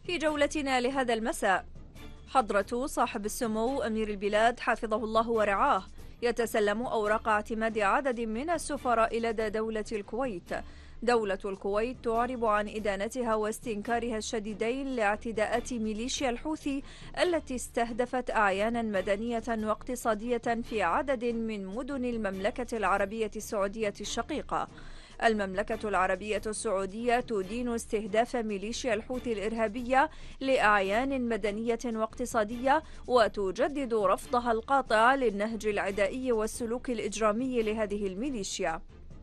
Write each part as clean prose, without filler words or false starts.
في جولتنا لهذا المساء، حضرة صاحب السمو أمير البلاد حفظه الله ورعاه يتسلم أوراق اعتماد عدد من السفراء لدى دولة الكويت. دولة الكويت تعرب عن إدانتها واستنكارها الشديدين لاعتداءات ميليشيا الحوثي التي استهدفت أعيانا مدنية واقتصادية في عدد من مدن المملكة العربية السعودية الشقيقة. المملكة العربية السعودية تدين استهداف ميليشيا الحوثي الإرهابية لأعيان مدنية واقتصادية، وتجدد رفضها القاطع للنهج العدائي والسلوك الإجرامي لهذه الميليشيا.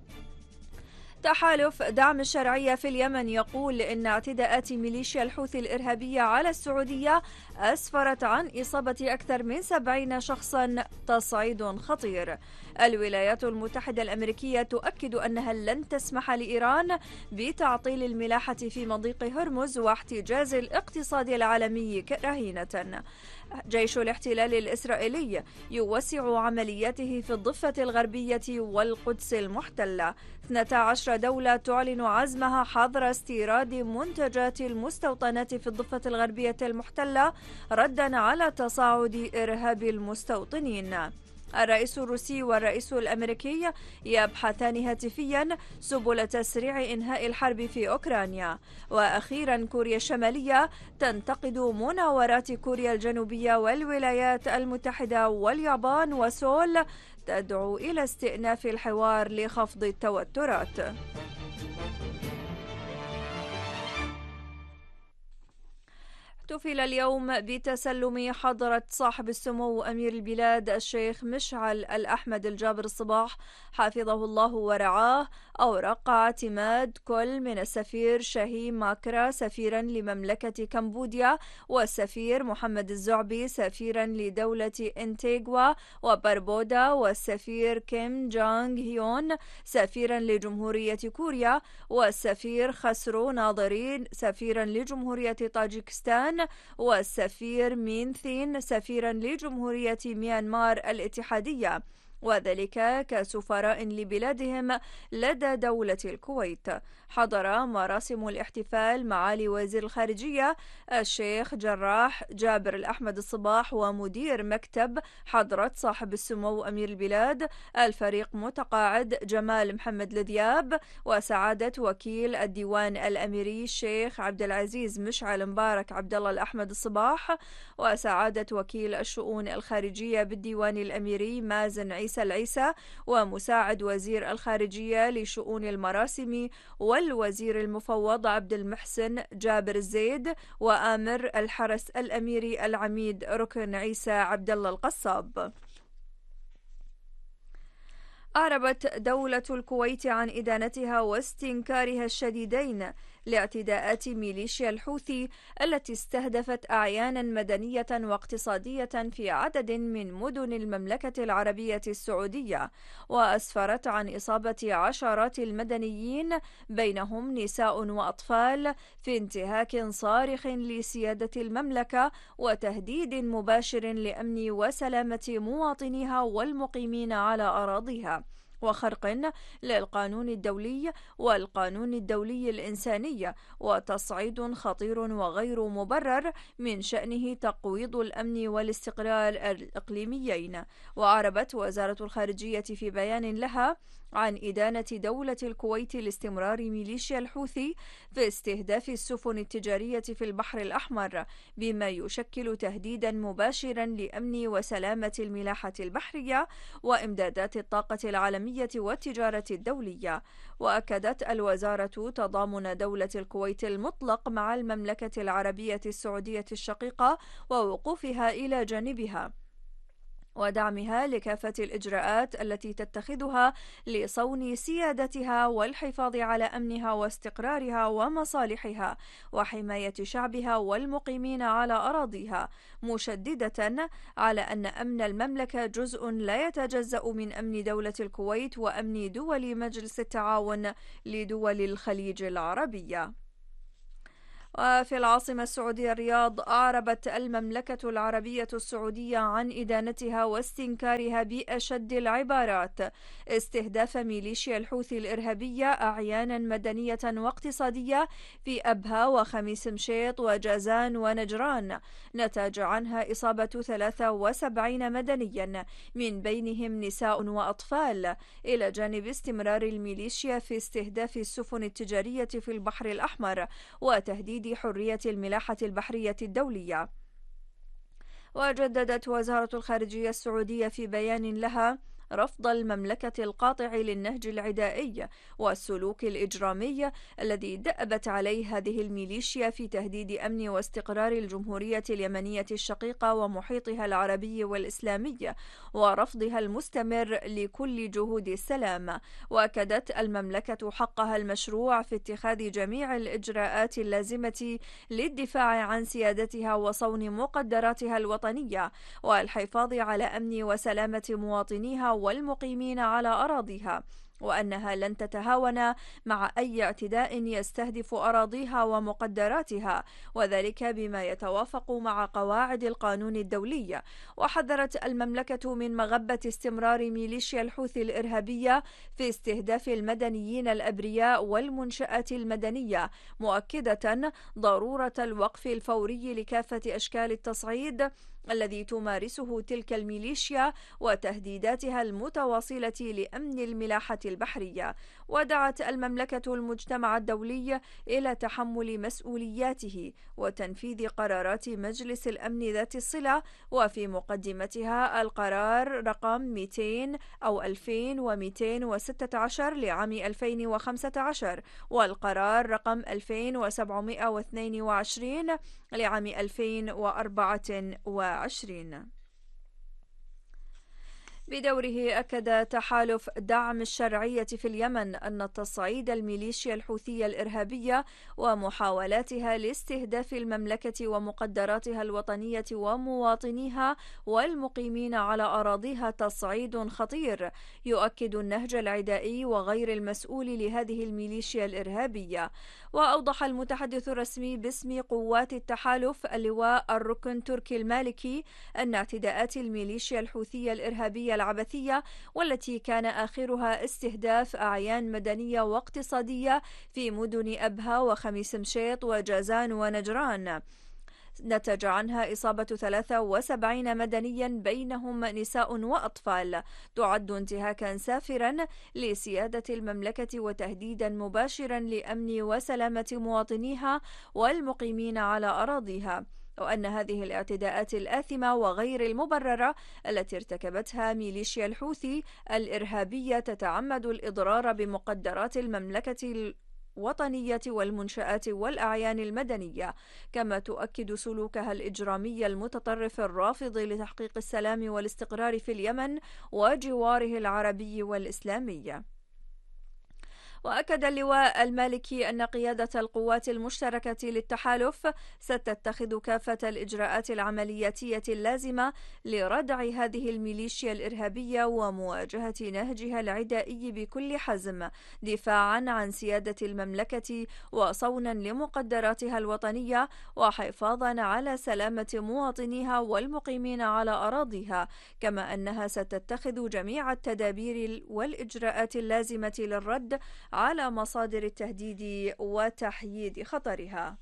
تحالف دعم الشرعية في اليمن يقول إن اعتداءات ميليشيا الحوثي الإرهابية على السعودية أسفرت عن إصابة أكثر من 70 شخصا، تصعيد خطير. الولايات المتحدة الأمريكية تؤكد أنها لن تسمح لإيران بتعطيل الملاحة في مضيق هرمز واحتجاز الاقتصاد العالمي رهينة. جيش الاحتلال الإسرائيلي يوسع عملياته في الضفة الغربية والقدس المحتلة. 12 دولة تعلن عزمها حظر استيراد منتجات المستوطنات في الضفة الغربية المحتلة ردا على تصاعد إرهاب المستوطنين. الرئيس الروسي والرئيس الأمريكي يبحثان هاتفيا سبل تسريع إنهاء الحرب في أوكرانيا. وأخيرا كوريا الشمالية تنتقد مناورات كوريا الجنوبية، والولايات المتحدة واليابان وسول تدعو إلى استئناف الحوار لخفض التوترات. احتفل اليوم بتسلم حضرة صاحب السمو أمير البلاد الشيخ مشعل الأحمد الجابر الصباح حفظه الله ورعاه أوراق اعتماد كل من السفير شاهين ماكرا سفيرا لمملكة كمبوديا، والسفير محمد الزعبي سفيرا لدولة انتيغوا وبربودا، والسفير كيم جانغ هيون سفيرا لجمهورية كوريا، والسفير خسرو ناظرين سفيرا لجمهورية طاجيكستان، والسفير مينثين سفيرا لجمهورية ميانمار الاتحادية، وذلك كسفراء لبلادهم لدى دولة الكويت. حضر مراسم الاحتفال معالي وزير الخارجية الشيخ جراح جابر الأحمد الصباح ومدير مكتب حضرة صاحب السمو أمير البلاد الفريق متقاعد جمال محمد الذياب، وسعادة وكيل الديوان الأميري الشيخ عبد العزيز مشعل مبارك عبد الله الأحمد الصباح، وسعادة وكيل الشؤون الخارجية بالديوان الأميري مازن عيسى العيسى، ومساعد وزير الخارجية لشؤون المراسم والوزير المفوض عبد المحسن جابر الزيد، وآمر الحرس الأميري العميد ركن عيسى عبد الله القصاب. أعربت دولة الكويت عن إدانتها واستنكارها الشديدين لاعتداءات ميليشيا الحوثي التي استهدفت أعيانا مدنية واقتصادية في عدد من مدن المملكة العربية السعودية، وأسفرت عن إصابة عشرات المدنيين بينهم نساء وأطفال في انتهاك صارخ لسيادة المملكة وتهديد مباشر لأمن وسلامة مواطنيها والمقيمين على أراضيها، وخرق للقانون الدولي والقانون الدولي الإنساني، وتصعيد خطير وغير مبرر من شأنه تقويض الأمن والاستقرار الإقليميين. وأعربت وزارة الخارجية في بيان لها عن إدانة دولة الكويت لاستمرار ميليشيا الحوثي في استهداف السفن التجارية في البحر الأحمر، بما يشكل تهديدا مباشرا لأمن وسلامة الملاحة البحرية وإمدادات الطاقة العالمية والتجارة الدولية. وأكدت الوزارة تضامن دولة الكويت المطلق مع المملكة العربية السعودية الشقيقة ووقوفها إلى جانبها ودعمها لكافة الإجراءات التي تتخذها لصون سيادتها والحفاظ على أمنها واستقرارها ومصالحها وحماية شعبها والمقيمين على أراضيها، مشددة على أن أمن المملكة جزء لا يتجزأ من أمن دولة الكويت وأمن دول مجلس التعاون لدول الخليج العربية. وفي العاصمة السعودية الرياض، أعربت المملكة العربية السعودية عن إدانتها واستنكارها بأشد العبارات استهداف ميليشيا الحوثي الإرهابية أعيانا مدنية واقتصادية في أبها وخميس مشيط وجازان ونجران، نتج عنها إصابة 73 مدنيا من بينهم نساء وأطفال، إلى جانب استمرار الميليشيا في استهداف السفن التجارية في البحر الأحمر وتهديد حرية الملاحة البحرية الدولية. وجددت وزارة الخارجية السعودية في بيان لها رفض المملكة القاطع للنهج العدائي والسلوك الإجرامي الذي دأبت عليه هذه الميليشيا في تهديد أمن واستقرار الجمهورية اليمنية الشقيقة ومحيطها العربي والإسلامي، ورفضها المستمر لكل جهود السلام. وأكدت المملكة حقها المشروع في اتخاذ جميع الإجراءات اللازمة للدفاع عن سيادتها وصون مقدراتها الوطنية والحفاظ على أمن وسلامة مواطنيها والمقيمين على أراضيها، وأنها لن تتهاون مع أي اعتداء يستهدف أراضيها ومقدراتها، وذلك بما يتوافق مع قواعد القانون الدولي. وحذرت المملكة من مغبة استمرار ميليشيا الحوثي الإرهابية في استهداف المدنيين الأبرياء والمنشآت المدنية، مؤكدة ضرورة الوقف الفوري لكافة أشكال التصعيد الذي تمارسه تلك الميليشيا وتهديداتها المتواصلة لأمن الملاحة البحرية. ودعت المملكة المجتمع الدولي إلى تحمل مسؤولياته وتنفيذ قرارات مجلس الأمن ذات الصلة، وفي مقدمتها القرار رقم 200 أو 2216 لعام 2015 والقرار رقم 2722 لعام 2024. بدوره أكد تحالف دعم الشرعية في اليمن أن تصعيد الميليشيا الحوثية الإرهابية ومحاولاتها لاستهداف المملكة ومقدراتها الوطنية ومواطنيها والمقيمين على أراضيها تصعيد خطير يؤكد النهج العدائي وغير المسؤول لهذه الميليشيا الإرهابية. وأوضح المتحدث الرسمي باسم قوات التحالف اللواء الركن تركي المالكي أن اعتداءات الميليشيا الحوثية الإرهابية العبثية والتي كان آخرها استهداف أعيان مدنية واقتصادية في مدن أبها وخميس مشيط وجازان ونجران نتج عنها إصابة 73 مدنيا بينهم نساء وأطفال، تعد انتهاكا سافرا لسيادة المملكة وتهديدا مباشرا لأمن وسلامة مواطنيها والمقيمين على أراضيها، وأن هذه الاعتداءات الآثمة وغير المبررة التي ارتكبتها ميليشيا الحوثي الإرهابية تتعمد الإضرار بمقدرات المملكة الوطنية والمنشآت والأعيان المدنية، كما تؤكد سلوكها الإجرامي المتطرف الرافض لتحقيق السلام والاستقرار في اليمن وجواره العربي والإسلامي. وأكد اللواء المالكي أن قيادة القوات المشتركة للتحالف ستتخذ كافة الإجراءات العملياتية اللازمة لردع هذه الميليشيا الإرهابية ومواجهة نهجها العدائي بكل حزم، دفاعا عن سيادة المملكة وصونا لمقدراتها الوطنية وحفاظا على سلامة مواطنيها والمقيمين على أراضيها، كما أنها ستتخذ جميع التدابير والإجراءات اللازمة للرد على مصادر التهديد وتحييد خطرها.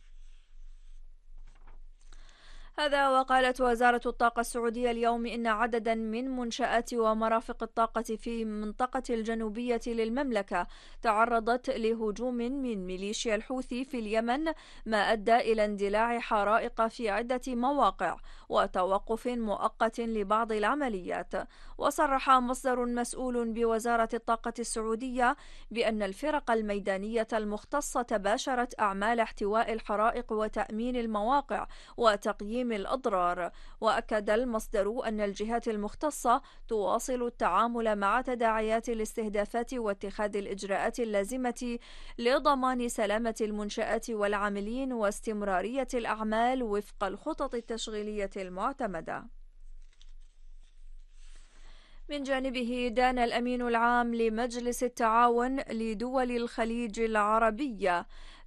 هذا وقالت وزارة الطاقة السعودية اليوم إن عددا من منشآت ومرافق الطاقة في المنطقة الجنوبية للمملكة تعرضت لهجوم من ميليشيا الحوثي في اليمن، ما أدى إلى اندلاع حرائق في عدة مواقع وتوقف مؤقت لبعض العمليات. وصرح مصدر مسؤول بوزارة الطاقة السعودية بأن الفرق الميدانية المختصة باشرت أعمال احتواء الحرائق وتأمين المواقع وتقييم الأضرار. وأكد المصدر أن الجهات المختصة تواصل التعامل مع تداعيات الاستهدافات واتخاذ الإجراءات اللازمة لضمان سلامة المنشآت والعاملين واستمرارية الأعمال وفق الخطط التشغيلية المعتمدة. من جانبه دان الأمين العام لمجلس التعاون لدول الخليج العربية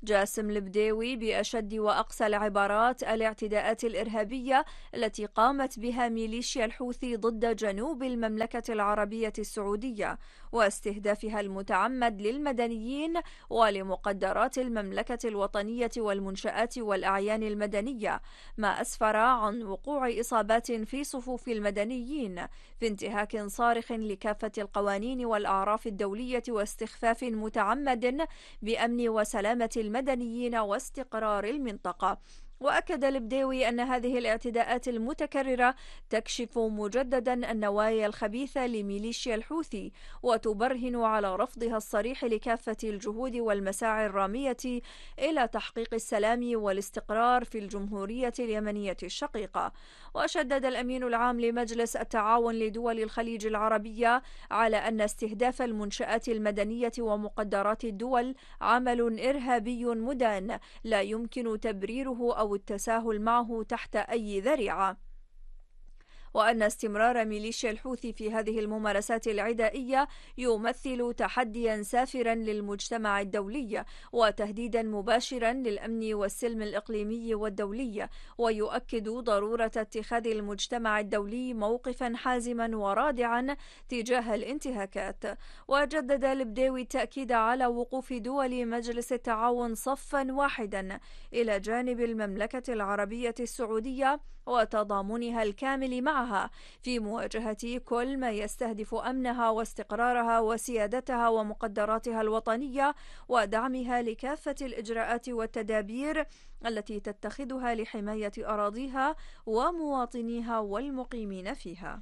جاسم البديوي بأشد وأقسى العبارات الاعتداءات الإرهابية التي قامت بها ميليشيا الحوثي ضد جنوب المملكة العربية السعودية واستهدافها المتعمد للمدنيين ولمقدرات المملكة الوطنية والمنشآت والأعيان المدنية، ما أسفر عن وقوع إصابات في صفوف المدنيين في انتهاك صارخ لكافة القوانين والأعراف الدولية واستخفاف متعمد بأمن وسلامة المدنيين واستقرار المنطقة. وأكد البديوي أن هذه الاعتداءات المتكررة تكشف مجددا النوايا الخبيثة لميليشيا الحوثي وتبرهن على رفضها الصريح لكافة الجهود والمساعي الرامية إلى تحقيق السلام والاستقرار في الجمهورية اليمنية الشقيقة. وشدد الأمين العام لمجلس التعاون لدول الخليج العربية على أن استهداف المنشآت المدنية ومقدرات الدول عمل إرهابي مدان لا يمكن تبريره أو التساهل معه تحت أي ذريعة، وأن استمرار ميليشيا الحوثي في هذه الممارسات العدائية يمثل تحديا سافرا للمجتمع الدولي وتهديدا مباشرا للأمن والسلم الإقليمي والدولي، ويؤكد ضرورة اتخاذ المجتمع الدولي موقفا حازما ورادعا تجاه الانتهاكات. وجدد البديوي التأكيد على وقوف دول مجلس التعاون صفا واحدا إلى جانب المملكة العربية السعودية وتضامنها الكامل معها في مواجهة كل ما يستهدف أمنها واستقرارها وسيادتها ومقدراتها الوطنية، ودعمها لكافة الإجراءات والتدابير التي تتخذها لحماية أراضيها ومواطنيها والمقيمين فيها.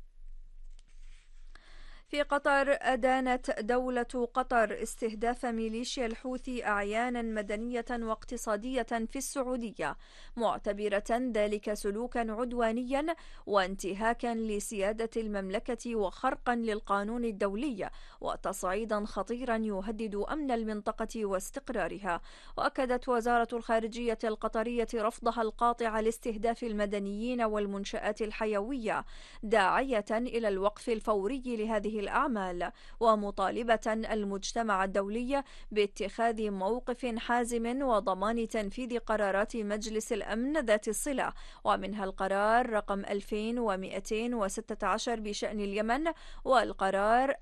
في قطر، أدانت دولة قطر استهداف ميليشيا الحوثي أعيانا مدنية واقتصادية في السعودية، معتبرة ذلك سلوكا عدوانيا وانتهاكا لسيادة المملكة وخرقا للقانون الدولي وتصعيدا خطيرا يهدد أمن المنطقة واستقرارها. وأكدت وزارة الخارجية القطرية رفضها القاطع لاستهداف المدنيين والمنشآت الحيوية، داعية إلى الوقف الفوري لهذه الأعمال، ومطالبة المجتمع الدولي باتخاذ موقف حازم وضمان تنفيذ قرارات مجلس الأمن ذات الصلة، ومنها القرار رقم 2216 بشأن اليمن والقرار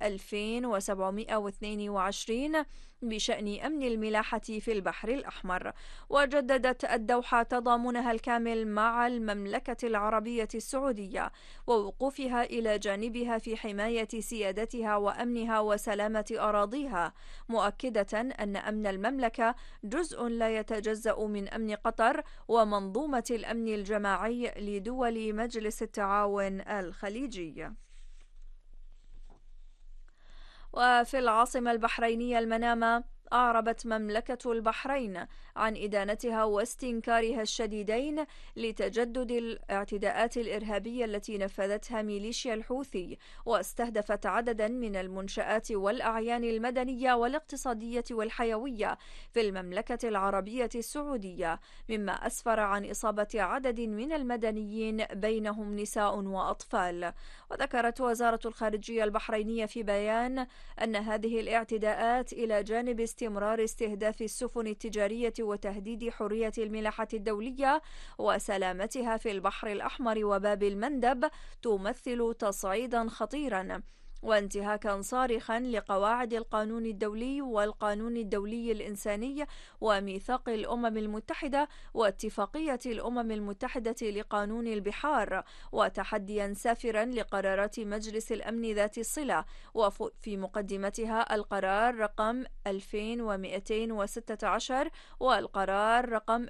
2722 بشأن أمن الملاحة في البحر الأحمر. وجددت الدوحة تضامنها الكامل مع المملكة العربية السعودية ووقوفها إلى جانبها في حماية سيادتها وأمنها وسلامة أراضيها، مؤكدة أن أمن المملكة جزء لا يتجزأ من أمن قطر ومنظومة الأمن الجماعي لدول مجلس التعاون الخليجي. وفي العاصمة البحرينية المنامة، أعربت مملكة البحرين عن إدانتها واستنكارها الشديدين لتجدد الاعتداءات الإرهابية التي نفذتها ميليشيا الحوثي واستهدفت عددا من المنشآت والأعيان المدنية والاقتصادية والحيوية في المملكة العربية السعودية، مما أسفر عن إصابة عدد من المدنيين بينهم نساء وأطفال. وذكرت وزارة الخارجية البحرينية في بيان أن هذه الاعتداءات إلى جانب استمرار استهداف السفن التجارية وتهديد حرية الملاحة الدولية وسلامتها في البحر الأحمر وباب المندب تمثل تصعيدا خطيرا وانتهاكا صارخا لقواعد القانون الدولي والقانون الدولي الإنساني وميثاق الأمم المتحدة واتفاقية الأمم المتحدة لقانون البحار، وتحديا سافرا لقرارات مجلس الأمن ذات الصلة، وفي مقدمتها القرار رقم 2216 والقرار رقم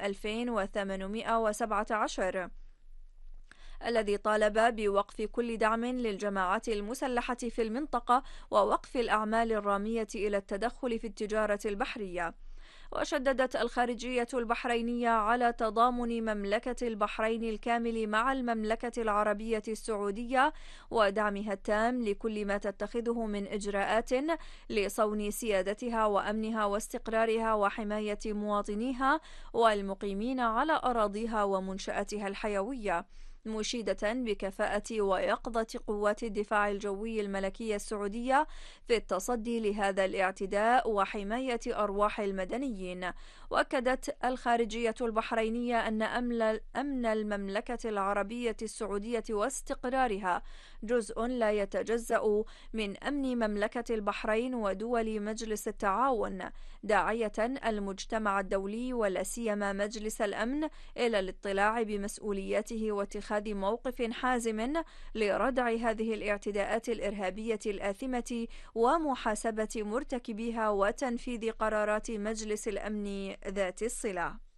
2817 الذي طالب بوقف كل دعم للجماعات المسلحة في المنطقة ووقف الأعمال الرامية إلى التدخل في التجارة البحرية. وشددت الخارجية البحرينية على تضامن مملكة البحرين الكامل مع المملكة العربية السعودية ودعمها التام لكل ما تتخذه من إجراءات لصون سيادتها وأمنها واستقرارها وحماية مواطنيها والمقيمين على أراضيها ومنشآتها الحيوية. مشيدة بكفاءة ويقظة قوات الدفاع الجوي الملكية السعودية في التصدي لهذا الاعتداء وحماية أرواح المدنيين. وأكدت الخارجية البحرينية أن أمن المملكة العربية السعودية واستقرارها جزء لا يتجزأ من أمن مملكة البحرين ودول مجلس التعاون، داعية المجتمع الدولي ولا سيما مجلس الأمن إلى الاطلاع بمسؤولياته واتخاذ موقف حازم لردع هذه الاعتداءات الإرهابية الآثمة ومحاسبة مرتكبيها وتنفيذ قرارات مجلس الأمن ذات الصلة.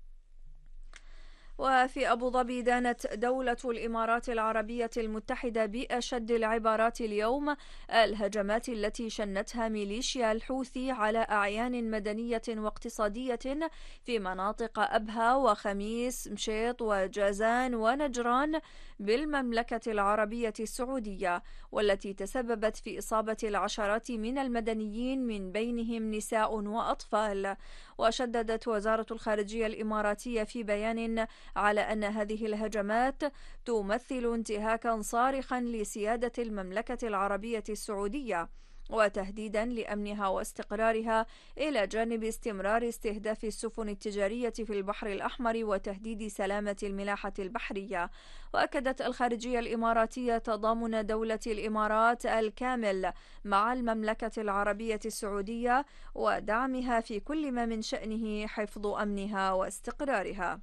وفي أبو ظبي دانت دولة الإمارات العربية المتحدة بأشد العبارات اليوم الهجمات التي شنتها ميليشيا الحوثي على أعيان مدنية واقتصادية في مناطق أبها وخميس مشيط وجازان ونجران بالمملكة العربية السعودية، والتي تسببت في إصابة العشرات من المدنيين من بينهم نساء وأطفال. وشددت وزارة الخارجية الإماراتية في بيان على أن هذه الهجمات تمثل انتهاكا صارخا لسيادة المملكة العربية السعودية وتهديدا لأمنها واستقرارها، إلى جانب استمرار استهداف السفن التجارية في البحر الأحمر وتهديد سلامة الملاحة البحرية. وأكدت الخارجية الإماراتية تضامن دولة الإمارات الكامل مع المملكة العربية السعودية ودعمها في كل ما من شأنه حفظ أمنها واستقرارها.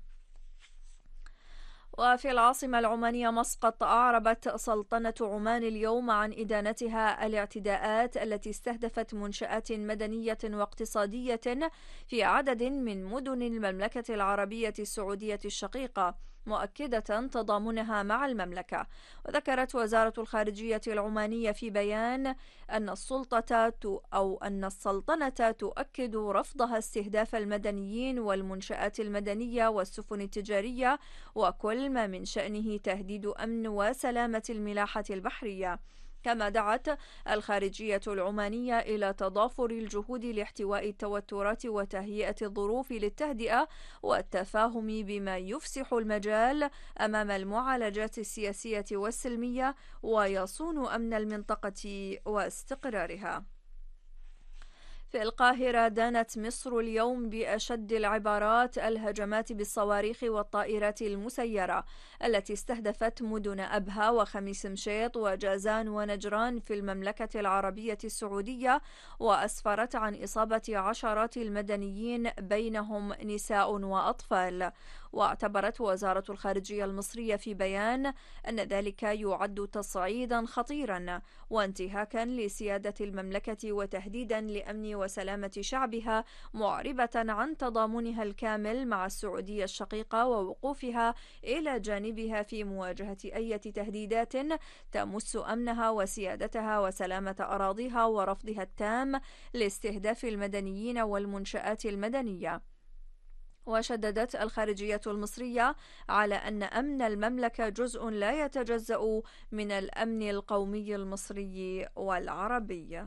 وفي العاصمة العمانية مسقط أعربت سلطنة عمان اليوم عن إدانتها الاعتداءات التي استهدفت منشآت مدنية واقتصادية في عدد من مدن المملكة العربية السعودية الشقيقة، مؤكدة تضامنها مع المملكة. وذكرت وزارة الخارجية العمانية في بيان أن السلطنة تؤكد رفضها استهداف المدنيين والمنشآت المدنية والسفن التجارية وكل ما من شأنه تهديد أمن وسلامة الملاحة البحرية. كما دعت الخارجية العمانية إلى تضافر الجهود لاحتواء التوترات وتهيئة الظروف للتهدئة والتفاهم بما يفسح المجال أمام المعالجات السياسية والسلمية ويصون أمن المنطقة واستقرارها. في القاهرة دانت مصر اليوم بأشد العبارات الهجمات بالصواريخ والطائرات المسيرة التي استهدفت مدن أبها وخميس مشيط وجازان ونجران في المملكة العربية السعودية، وأسفرت عن إصابة عشرات المدنيين بينهم نساء وأطفال. واعتبرت وزارة الخارجية المصرية في بيان أن ذلك يعد تصعيدا خطيرا وانتهاكا لسيادة المملكة وتهديدا لأمن وسلامة شعبها، معربة عن تضامنها الكامل مع السعودية الشقيقة ووقوفها إلى جانبها في مواجهة أي تهديدات تمس أمنها وسيادتها وسلامة أراضيها ورفضها التام لاستهداف المدنيين والمنشآت المدنية. وشددت الخارجية المصرية على أن أمن المملكة جزء لا يتجزأ من الأمن القومي المصري والعربي.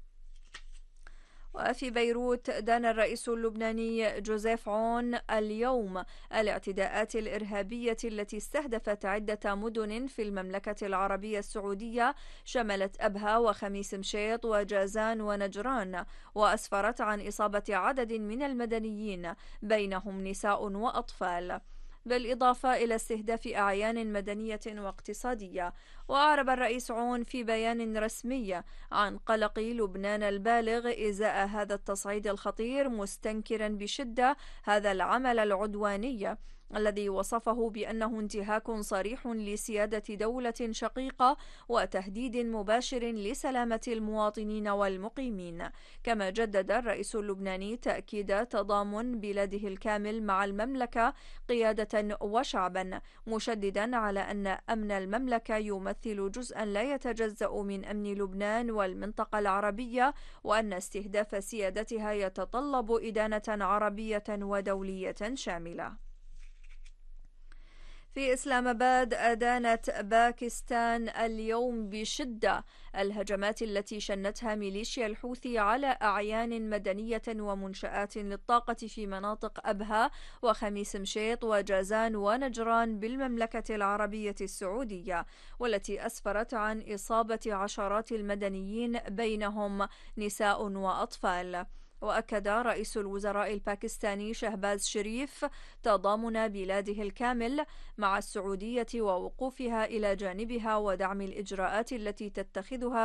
وفي بيروت دان الرئيس اللبناني جوزيف عون اليوم الاعتداءات الإرهابية التي استهدفت عدة مدن في المملكة العربية السعودية شملت أبها وخميس مشيط وجازان ونجران، وأسفرت عن إصابة عدد من المدنيين بينهم نساء وأطفال، بالإضافة إلى استهداف أعيان مدنية واقتصادية. وأعرب الرئيس عون في بيان رسمي عن قلق لبنان البالغ إزاء هذا التصعيد الخطير، مستنكرا بشدة هذا العمل العدواني الذي وصفه بأنه انتهاك صريح لسيادة دولة شقيقة وتهديد مباشر لسلامة المواطنين والمقيمين. كما جدد الرئيس اللبناني تأكيد تضامن بلاده الكامل مع المملكة قيادة وشعبا، مشددا على أن أمن المملكة يمثل جزءا لا يتجزأ من أمن لبنان والمنطقة العربية، وأن استهداف سيادتها يتطلب إدانة عربية ودولية شاملة. في إسلام آباد أدانت باكستان اليوم بشدة الهجمات التي شنتها ميليشيا الحوثي على أعيان مدنية ومنشآت للطاقة في مناطق أبها وخميس مشيط وجازان ونجران بالمملكة العربية السعودية، والتي أسفرت عن إصابة عشرات المدنيين بينهم نساء وأطفال. وأكد رئيس الوزراء الباكستاني شهباز شريف تضامن بلاده الكامل مع السعودية ووقوفها إلى جانبها ودعم الإجراءات التي تتخذها